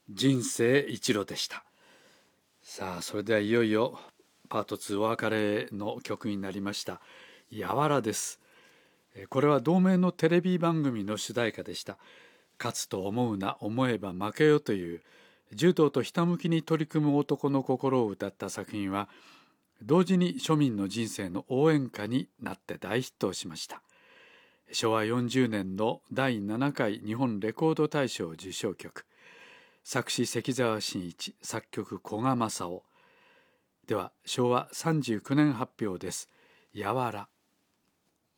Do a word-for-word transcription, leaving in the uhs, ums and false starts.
人生一路でした。さあ、それではいよいよパートツーお別れの曲になりました。やわらです。これは同名のテレビ番組の主題歌でした。勝つと思うな、思えば負けよという柔道とひたむきに取り組む男の心を歌った作品は、同時に庶民の人生の応援歌になって大ヒットしました。しょうわよんじゅうねんのだいななかい日本レコード大賞受賞曲。作詞関澤真一、作曲古賀正夫。ではしょうわさんじゅうきゅうねん発表です。やわら。